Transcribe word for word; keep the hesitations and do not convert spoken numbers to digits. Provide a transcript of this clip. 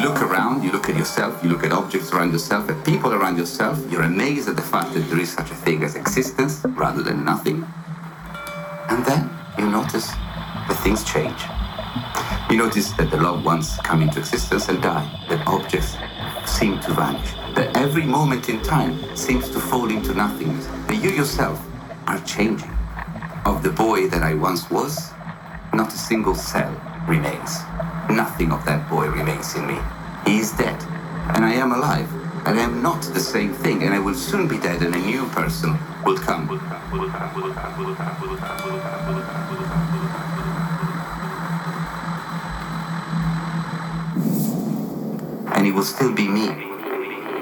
look around, you look at yourself, you look at objects around yourself, at people around yourself, you're amazed at the fact that there is such a thing as existence rather than nothing. And then you notice that things change. You notice that the loved ones come into existence and die, that objects seem to vanish, that every moment in time seems to fall into nothingness, that you yourself are changing. Of the boy that I once was, not a single cell remains. Nothing of that boy remains in me. He is dead, and I am alive, and I am not the same thing, and I will soon be dead, and a new person will come. And he will still be me.